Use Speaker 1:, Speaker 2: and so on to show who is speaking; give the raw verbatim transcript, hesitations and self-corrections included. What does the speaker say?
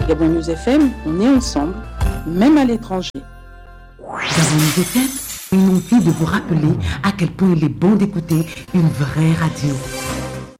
Speaker 1: Gabon News F M, on est ensemble, même à l'étranger.
Speaker 2: Gabon News F M, inutile de vous rappeler à quel point il est bon d'écouter une vraie radio.